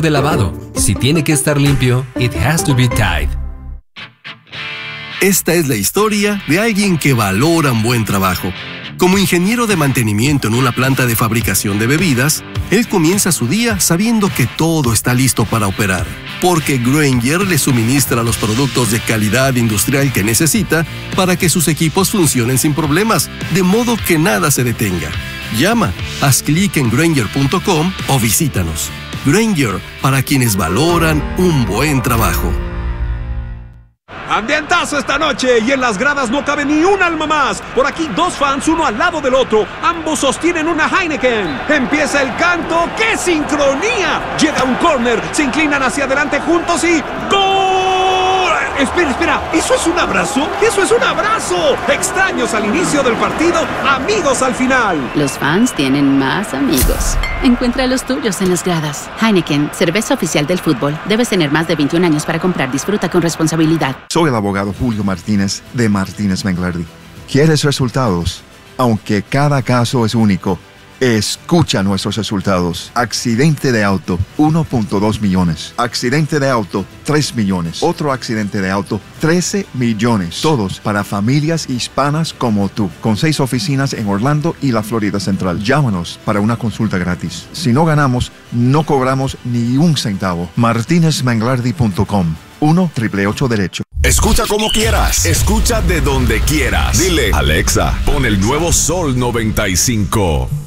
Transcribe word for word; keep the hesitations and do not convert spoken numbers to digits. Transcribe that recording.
de lavado. Si tiene que estar limpio, it has to be Tide. Esta es la historia de alguien que valora un buen trabajo. Como ingeniero de mantenimiento en una planta de fabricación de bebidas, él comienza su día sabiendo que todo está listo para operar, porque Grainger le suministra los productos de calidad industrial que necesita para que sus equipos funcionen sin problemas, de modo que nada se detenga. Llama, haz clic en Grainger punto com o visítanos. Grainger, para quienes valoran un buen trabajo. Ambientazo esta noche y en las gradas no cabe ni un alma más. Por aquí dos fans, uno al lado del otro. Ambos sostienen una Heineken. Empieza el canto. ¡Qué sincronía! Llega un córner, se inclinan hacia adelante juntos y ¡gol! Espera, espera, ¿eso es un abrazo? ¡Eso es un abrazo! Extraños al inicio del partido, amigos al final. Los fans tienen más amigos. Encuentra los tuyos en las gradas. Heineken, cerveza oficial del fútbol. Debes tener más de veintiún años para comprar. Disfruta con responsabilidad. Soy el abogado Julio Martínez de Martínez Menglardi. ¿Quieres resultados? Aunque cada caso es único, escucha nuestros resultados. Accidente de auto, uno punto dos millones. Accidente de auto, tres millones. Otro accidente de auto, trece millones. Todos para familias hispanas como tú. Con seis oficinas en Orlando y la Florida Central. Llámanos para una consulta gratis. Si no ganamos, no cobramos ni un centavo. martinez menglardi punto com. uno, ocho ocho ocho derecho. Escucha como quieras. Escucha de donde quieras. Dile, Alexa, pon el nuevo Sol noventa y cinco.